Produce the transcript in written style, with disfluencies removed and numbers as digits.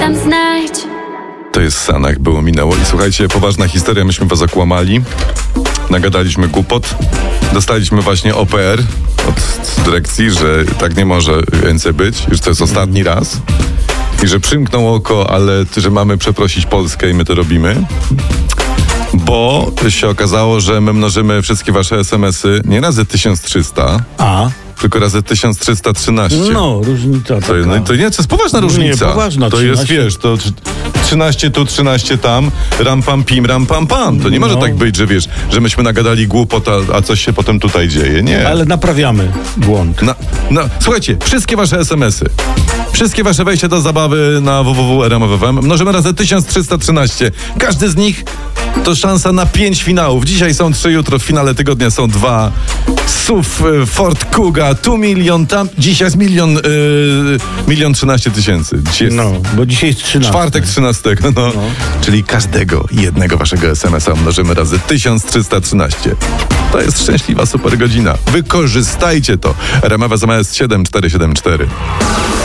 tam znajdź. To jest Sanach, było minęło. I słuchajcie, poważna historia, myśmy was okłamali. Nagadaliśmy głupot. Dostaliśmy właśnie OPR od dyrekcji, że tak nie może więcej być, już to jest ostatni raz. I że przymknął oko, ale że mamy przeprosić Polskę i my to robimy. Bo się okazało, że my mnożymy wszystkie wasze SMS-y nie razy 1300, tylko razy 1313. No, różnica taka. To nie, to jest poważna różnica. Nie, poważna. To 13. jest, wiesz, to 13 tu, 13 tam, ram pam pim, ram pam pam. To nie może tak być, że wiesz, że myśmy nagadali głupot, a coś się potem tutaj dzieje. Nie. Ale naprawiamy błąd. Słuchajcie, wszystkie wasze SMS-y, wszystkie wasze wejścia do zabawy na www.rmf.fm mnożymy razy 1313. Każdy z nich to szansa na 5 finałów. Dzisiaj są 3, jutro w finale tygodnia są 2. SUV, Ford Kuga, tu milion, tam. Dzisiaj jest 1 013 000. Bo dzisiaj jest 13. Czwartek 13. Czyli każdego jednego waszego SMS-a mnożymy razy 1313. To jest szczęśliwa super godzina. Wykorzystajcie to. RMF SMS 7474.